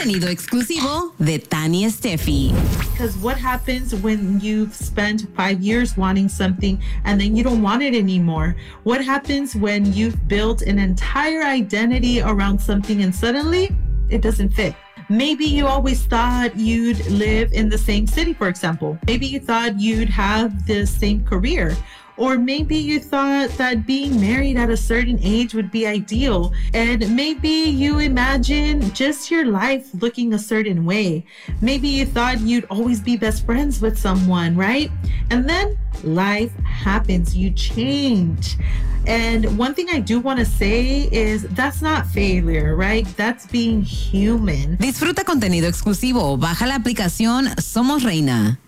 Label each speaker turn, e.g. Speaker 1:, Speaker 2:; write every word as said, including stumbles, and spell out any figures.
Speaker 1: Contenido exclusivo de Tani Steffi.
Speaker 2: Because what happens when you've spent five years wanting something and then you don't want it anymore? What happens when you've built an entire identity around something and suddenly it doesn't fit? Maybe you always thought you'd live in the same city, for example. Maybe you thought you'd have the same career. Or maybe you thought that being married at a certain age would be ideal. And maybe you imagine just your life looking a certain way. Maybe you thought you'd always be best friends with someone, right? And then life happens, you change. And one thing I do want to say is that's not failure, right? That's being human.
Speaker 1: Disfruta contenido exclusivo. Baja la aplicación Somos Reina.